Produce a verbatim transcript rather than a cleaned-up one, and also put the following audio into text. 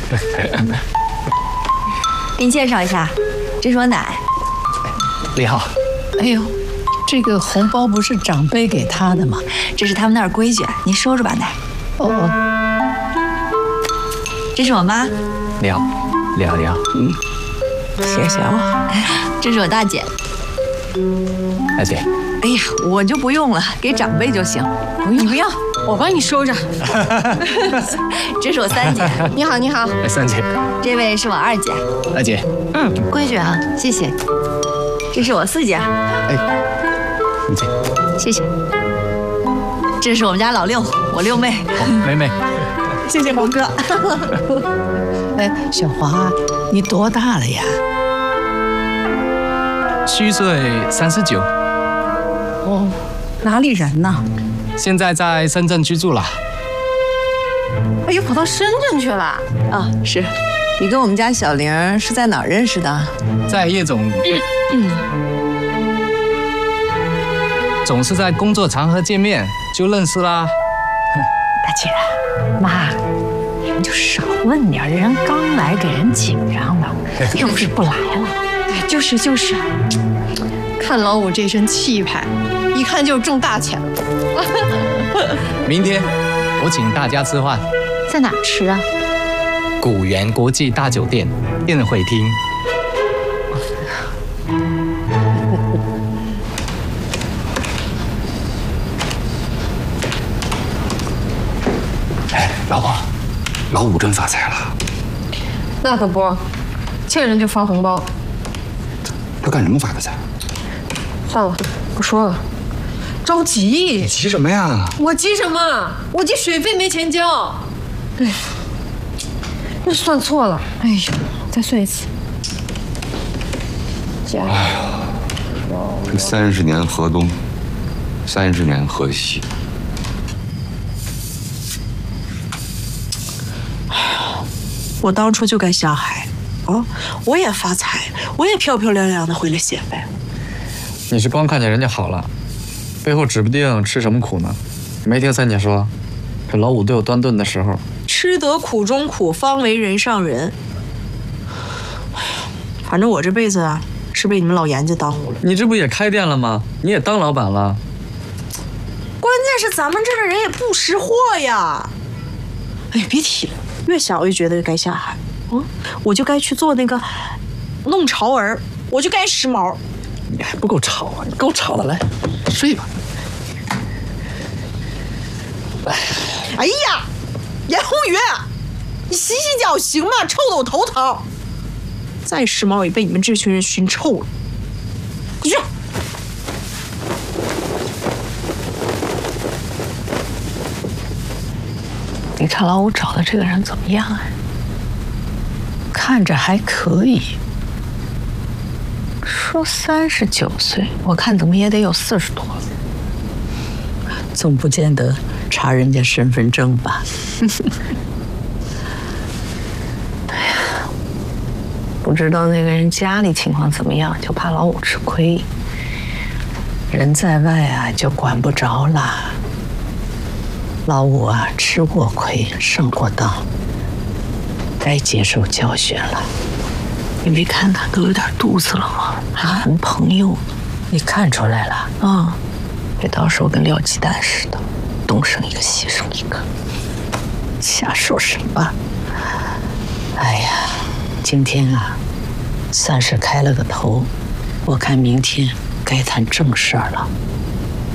给你介绍一下，这是我奶。 你好。 哎呦，这个红包不是长辈给他的吗？ 这是他们那儿规矩，您收着吧，奶。 哦。 这是我妈。 你好，你好，你好。 嗯，谢谢啊。 这是我大姐。 大姐。 哎呀，我就不用了，给长辈就行。 不用，你不要，我帮你收着。 这是我三姐。 你好，你好。 哎，三姐。 这位是我二姐。 二姐。 嗯，规矩啊，谢谢。这是我四姐。 哎，你姐。 谢谢。这是我们家老六，我六妹。 哦，妹妹。 谢谢红哥。 哎，小华，你多大了呀？ 虚岁三十九。 哦，哪里人呢？ 现在在深圳居住了。 哎呦，跑到深圳去了啊！是，你跟我们家小玲是在哪儿认识的？ 在夜总。嗯。总是在工作场合见面就认识啦。 大姐，妈，你们就少问点，人刚来给人紧张的，又不是不来了。 就是就是，看老五这身气派，一看就是挣大钱了。 明天我请大家吃饭， 在哪吃啊？ 古源国际大酒店宴会厅。 哎，老婆，老五真发财了。 那可不，见人就发红包。 他干什么发的财？ 算了，不说了。着急。 你急什么呀？ 我急什么？我急水费没钱交。哎，那算错了。哎呀，再算一次。加。哎呀， 这三十年河东，三十年河西。 我当初就该下海，哦，我也发财，我也漂漂亮亮的回了县呗。 你是光看见人家好了，背后指不定吃什么苦呢。没听三姐说，这老五都有端顿的时候。 吃得苦中苦，方为人上人。哎呀，反正我这辈子啊，是被你们老严家耽误了。 你这不也开店了吗？你也当老板了。 关键是咱们这儿的人也不识货呀。哎，别提了。越想越觉得该下海，嗯，我就该去做那个弄潮儿，我就该时髦。 你还不够潮啊！你够潮的，来睡吧。 哎呀，严宏宇，你洗洗脚行吗？臭得我头疼。再时髦也被你们这群人熏臭了。滚去！ 你看老五找的这个人怎么样啊？看着还可以，说三十九岁，我看怎么也得有四十多了。 总不见得查人家身份证吧？ 哎呀，不知道那个人家里情况怎么样，就怕老五吃亏。人在外啊，就管不着了。老五啊，吃过亏，上过当，该接受教训了。你没看他都有点肚子了吗？还哄朋友， 你看出来了啊、嗯？这到时候跟撂鸡蛋似的，东生一个西生一个。瞎说什么？ 哎呀，今天啊，算是开了个头，我看明天该谈正事儿了。